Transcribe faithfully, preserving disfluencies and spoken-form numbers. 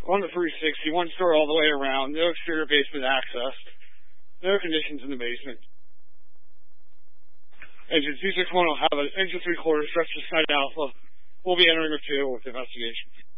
on the three sixty, one story all the way around, no exterior basement access, no conditions in the basement. Engine two six one will have an engine three quarters stretch to side alpha. We'll be entering a two with investigation.